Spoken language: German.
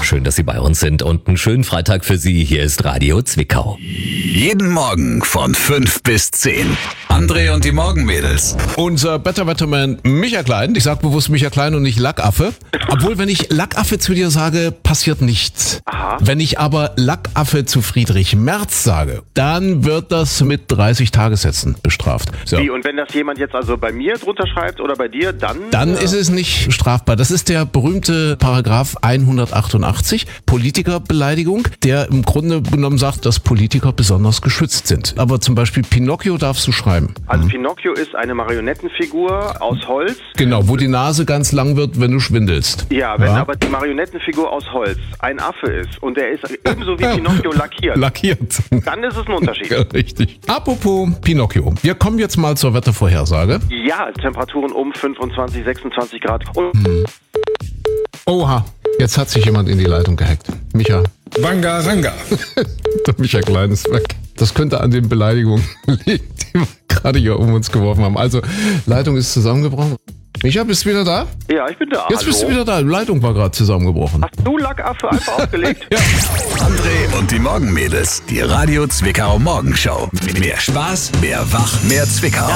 schön, dass Sie bei uns sind und einen schönen Freitag für Sie. Hier ist Radio Zwickau. Jeden Morgen von 5 bis 10. André und die Morgenmädels. Unser Better Wetterman Micha Klein. Ich sag bewusst Micha Klein und nicht Lackaffe. Obwohl, wenn ich Lackaffe zu dir sage, passiert nichts. Aha. Wenn ich aber Lackaffe zu Friedrich Merz sage, dann wird das mit 30 Tagessätzen bestraft. So. Wie, und wenn das jemand jetzt also bei mir drunter schreibt oder bei dir, dann... Dann ist es nicht strafbar. Das ist der berühmte Paragraph 188, Politikerbeleidigung, der im Grunde genommen sagt, dass Politiker besonders geschützt sind. Aber zum Beispiel Pinocchio darfst du schreiben. Also Pinocchio ist eine Marionettenfigur aus Holz. Genau, wo die Nase ganz lang wird, wenn du schwindelst. Ja, wenn aber die Marionettenfigur aus Holz ein Affe ist und der ist ebenso wie Pinocchio lackiert, Lackiert. dann ist es ein Unterschied. Ja, richtig. Apropos Pinocchio. Wir kommen jetzt mal zur Wettervorhersage. Ja, Temperaturen um 25, 26 Grad. Und Oha, jetzt hat sich jemand in die Leitung gehackt. Micha. Wanga Ranga. Der Micha Klein ist weg. Das könnte an den Beleidigungen liegen, die wir gerade hier um uns geworfen haben. Also, Leitung ist zusammengebrochen. Micha, bist du wieder da? ja, ich bin da. Jetzt Hallo. bist du wieder da. Leitung war gerade zusammengebrochen. Hast du Lackaffe einfach aufgelegt? Ja. André und die Morgenmädels. Die Radio Zwickau Morgenshow. Mehr Spaß, mehr Wach, mehr Zwickau.